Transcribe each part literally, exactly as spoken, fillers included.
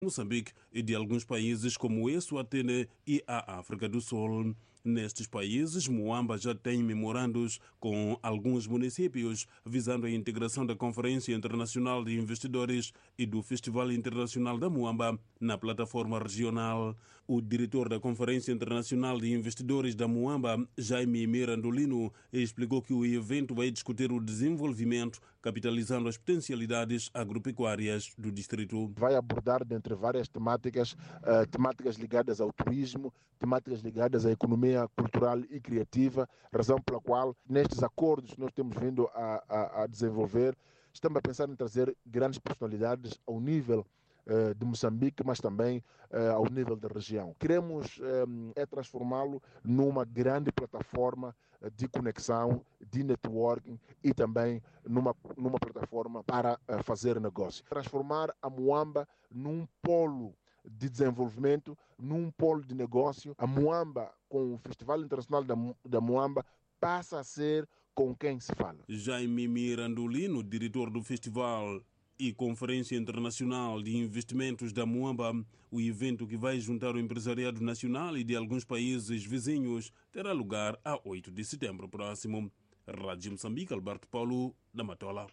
Moçambique e de alguns países como Eswatini e a África do Sul. Nestes países, Muamba já tem memorandos com alguns municípios visando a integração da Conferência Internacional de Investidores e do Festival Internacional da Muamba na plataforma regional. O diretor da Conferência Internacional de Investidores da Muamba, Jaime Mirandolino, explicou que o evento vai discutir o desenvolvimento, capitalizando as potencialidades agropecuárias do distrito. Vai abordar, dentre várias temáticas, uh, temáticas ligadas ao turismo, temáticas ligadas à economia cultural e criativa, razão pela qual nestes acordos que nós temos vindo a, a, a desenvolver, estamos a pensar em trazer grandes personalidades ao nível uh, de Moçambique, mas também uh, ao nível da região. Queremos um, é transformá-lo numa grande plataforma de conexão, de networking e também numa, numa plataforma para uh, fazer negócio. Transformar a Muamba num polo de desenvolvimento, num polo de negócio. A Muamba, com o Festival Internacional da, da Muamba, passa a ser com quem se fala. Jaime Mirandolino, diretor do Festival e Conferência Internacional de Investimentos da Muamba, o evento que vai juntar o empresariado nacional e de alguns países vizinhos, terá lugar a oito de setembro próximo. Rádio Moçambique, Alberto Paulo, da Matola.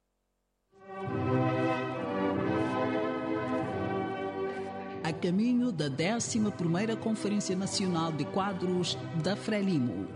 A caminho da décima primeira Conferência Nacional de Quadros da Frelimo.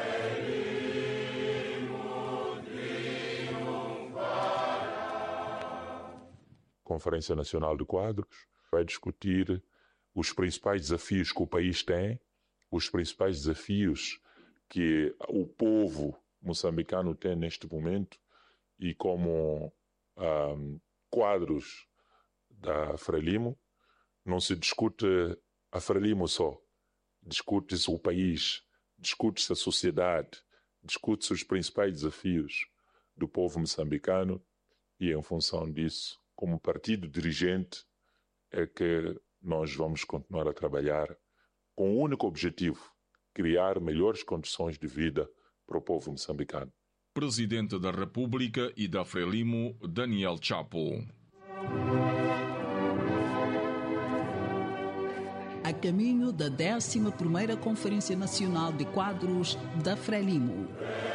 Conferência Nacional de Quadros vai discutir os principais desafios que o país tem, os principais desafios que o povo moçambicano tem neste momento e como um, quadros da Frelimo. Não se discute a Frelimo só, discute-se o país, discute-se a sociedade, discute-se os principais desafios do povo moçambicano e, em função disso, como partido dirigente, é que nós vamos continuar a trabalhar com o único objetivo, criar melhores condições de vida para o povo moçambicano. Presidente da República e da Frelimo, Daniel Chapo. A caminho da décima primeira Conferência Nacional de Quadros da Frelimo.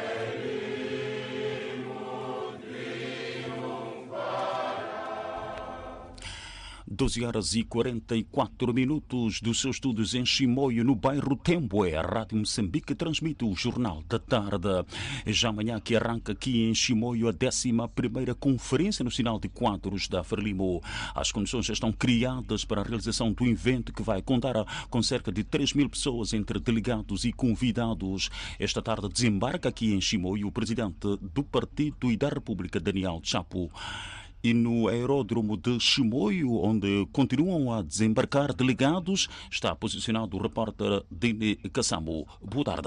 doze horas e quarenta e quatro minutos dos seus estudos em Chimoio, no bairro Temboé. A Rádio Moçambique transmite o Jornal da Tarde. Já amanhã que arranca aqui em Chimoio a décima primeira Conferência Nacional de Quadros da Frelimo. As condições já estão criadas para a realização do evento, que vai contar com cerca de três mil pessoas entre delegados e convidados. Esta tarde desembarca aqui em Chimoio o presidente do Partido e da República, Daniel Chapo. E no aeródromo de Chimoio, onde continuam a desembarcar delegados, está posicionado o repórter Dini Kassamo. Boa tarde.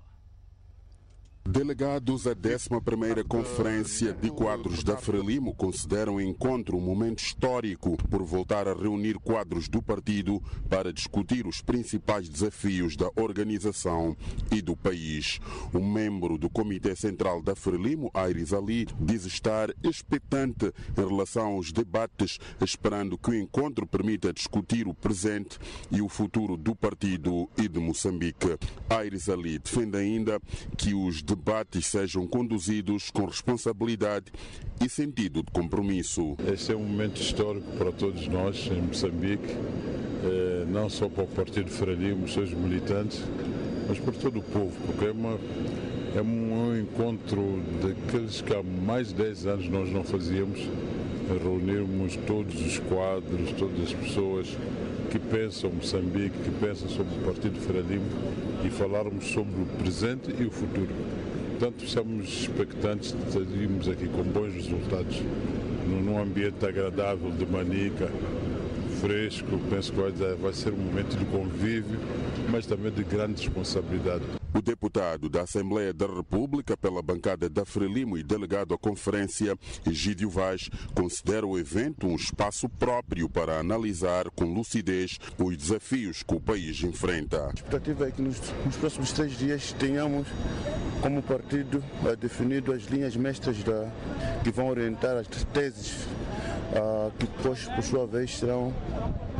Delegados à décima primeira Conferência de Quadros da Frelimo consideram o encontro um momento histórico por voltar a reunir quadros do partido para discutir os principais desafios da organização e do país. Um membro do Comitê Central da Frelimo, Aires Ali, diz estar expectante em relação aos debates, esperando que o encontro permita discutir o presente e o futuro do partido e de Moçambique. Aires Ali defende ainda que os debates sejam conduzidos com responsabilidade e sentido de compromisso. Este é um momento histórico para todos nós em Moçambique, não só para o Partido Frelimo, os seus militantes, mas para todo o povo, porque é, uma, é um encontro daqueles que há mais de dez anos nós não fazíamos, reunirmos todos os quadros, todas as pessoas que pensam Moçambique, que pensam sobre o Partido Frelimo e falarmos sobre o presente e o futuro. Portanto, estamos expectantes de irmos aqui com bons resultados, num ambiente agradável de manica, fresco. Penso que vai, vai ser um momento de convívio, mas também de grande responsabilidade. O deputado da Assembleia da República pela bancada da Frelimo e delegado à conferência, Egídio Vaz, considera o evento um espaço próprio para analisar com lucidez os desafios que o país enfrenta. A expectativa é que nos, nos próximos três dias tenhamos, como partido, definido as linhas mestras da, que vão orientar as teses uh, que depois, por sua vez, serão